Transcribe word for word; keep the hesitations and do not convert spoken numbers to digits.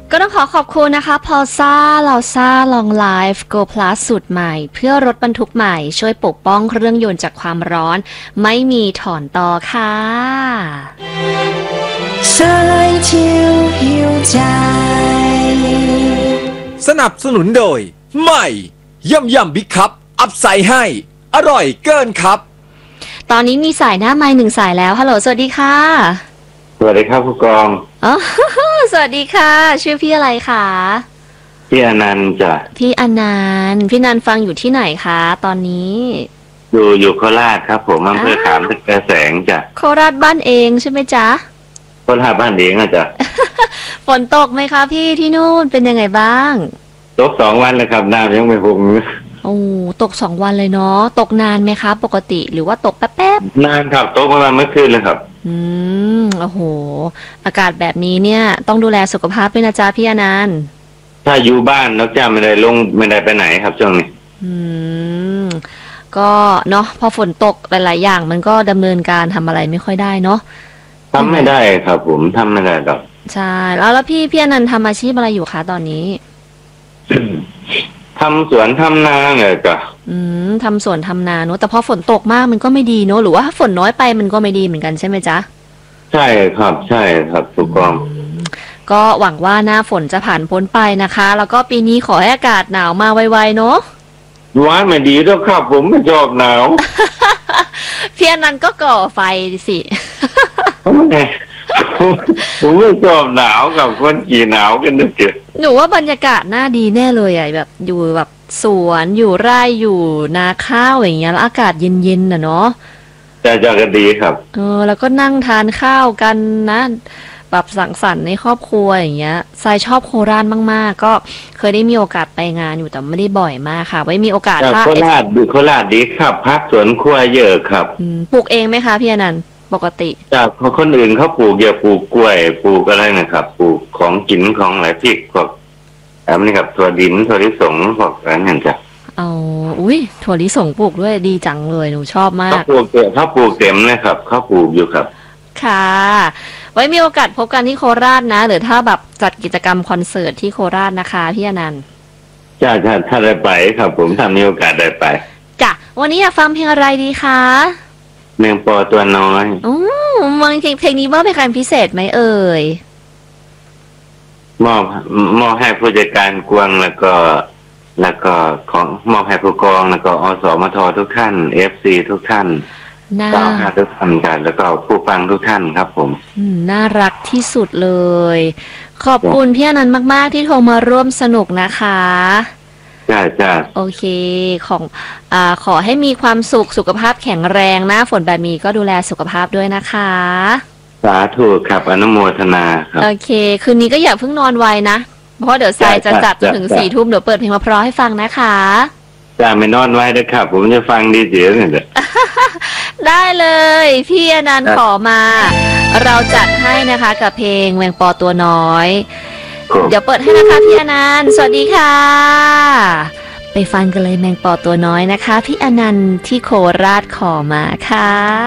ก็ต้องขอขอบคุณนะคะพอซ่าลาซ่าลองไลฟ์โกพลัสสูตรใหม่เพื่อรถบรรทุกใหม่ช่วยปกป้องเครื่องยนต์จากความร้อนไม่มีถอนต่อค่ะสายเที่ยวหิวใจสนับสนุนโดยใหม่ย่ำย่ำบิ๊กคัพอัพไซด์ให้อร่อยเกินครับตอนนี้มีสายหน้าไมค์หนึ่งสายแล้วฮัลโหลสวัสดีค่ะสวัสดีครับผู้กองอ๋อสวัสดีค่ะชื่อพี่อะไรคะพี่อนันต์จ้ะพี่อนันต์พี่อนันต์ฟังอยู่ที่ไหนคะตอนนี้อยู่อยู่โคราชครับผมอำเภอขามตะแกแสงจ้ะโคราชบ้านเองใช่ไหมจ๊ะโคราชบ้านเองอะจ้ะฝนตกไหมคะพี่ที่นู่นเป็นยังไงบ้างตกสองวันแล้วครับน้ำยังไม่พุ่งโอ้ตกสองวันเลยเนาะตกนานไหมคะปกติหรือว่าตกแป๊บๆนานครับตกประมาณเมื่อคืนเลยครับอืมโอ้โหอากาศแบบนี้เนี่ยต้องดูแลสุขภาพด้วยนะจ๊ะพี่อนันต์ถ้าอยู่บ้านนอกจากไม่ได้ลงไม่ได้ไปไหนครับช่วงนี้อืมก็เนาะพอฝนตกหลายๆอย่างมันก็ดำเนินการทำอะไรไม่ค่อยได้เนาะทำไม่ได้ครับผมทำไม่ได้ครับใช่แล้วแล้วพี่พี่อนันต์ทำอาชีพอะไรอยู่คะตอนนี้ทำสวนทำนาเลยจ้ะอืมทำสวนทำนาเนอะแต่พอฝนตกมากมันก็ไม่ดีเนอะหรือว่าฝนน้อยไปมันก็ไม่ดีเหมือนกันใช่ไหมจ๊ะใช่ครับใช่ครับถูกต้องก็หวังว่าหน้าฝนจะผ่านพ้นไปนะคะแล้วก็ปีนี้ขอให้อากาศหนาวมาไวๆเนอะว้าไม่ดีแล้วครับผมไม่ชอบหนาวเพียงนั้นก็ก่อไฟสิผมไม่ชอบหนาวกับคนกี่หนาวกันนึกเกิดหนูว่าบรรยากาศน่าดีแน่เลยอ่ะแบบอยู่แบบสวนอยู่ไร่อยู่นาข้าวอย่างเงี้ยแล้วอากาศเย็นๆน่ะเนาะจะจะกันดีครับเออแล้วก็นั่งทานข้าวกันนะแบบสังสรรค์ในครอบครัวอย่างเงี้ยทรายชอบโคราชมากๆก็เคยได้มีโอกาสไปงานอยู่แต่ไม่ได้บ่อยมากค่ะไว้มีโอกาสถ้าโคราชดูโคราชดีครับพักสวนครัวเยอะครับปลูกเองไหมคะพี่อนันต์ปกติจากคนอื่นเขาปลูกเยอะปลูกกล้วยปลูกอะไรนะครับปลูกของกินของอะไรพริกพวกอันนี้ครับถั่วดินถั่วลิสงพวกอะไรนั่นจ้ะเอาอุ้ยถั่วลิสงปลูกด้วยดีจังเลยหนูชอบมากเขาปลูกเต็มเขาปลูกเต็มเลยครับเขาปลูกอยู่ครับค่ะไว้มีโอกาสพบกันที่โคราชนะหรือถ้าแบบจัดกิจกรรมคอนเสิร์ตที่โคราชนะคะพี่อนันต์จ้าถ้าถ้าได้ไปครับผมถ้ามีโอกาสได้ไปจ้ะวันนี้อยากฟังเพลงอะไรดีคะเมืองปอตัวน้อยอ๋อมองเพลงเพลงนี้ว่าเป็นการพิเศษไหมเอ่ยมอบมอบให้ผู้จัดการกวงแล้วก็แล้วก็ของมอบให้ผู้กองแล้วก็อสมททุกท่านเอฟซีทุกท่านก็หาทุกท่านกันแล้วก็ผู้ฟังทุกท่านครับผมน่ารักที่สุดเลยขอบคุณพี่อนันต์มากๆที่โทรมาร่วมสนุกนะคะจ้าจ้าโอเคของอ่าขอให้มีความสุขสุขภาพแข็งแรงนะฝนแบบนี้ก็ดูแลสุขภาพด้วยนะคะสาธุครับอนุโมทนาครับโอเคคืนนี้ก็อย่าเพิ่งนอนไวนะเพราะเดี๋ยวทรายจะจัดจนถึงสี่ทุ่มเดี๋ยวเปิดเพลงมาเพราะให้ฟังนะคะจะไม่นอนไว้ด้วยครับผมจะฟังดีเสียเลยได้เลยพี่อนันต์ขอมาเราจัดให้นะคะกับเพลงแมงปอตัวน้อยเดี๋ยวเปิดให้นะคะพี่อนันต์สวัสดีค่ะไปฟังกันเลยแมงปอตัวน้อยนะคะพี่อนันต์ที่โคราชขอมาค่ะ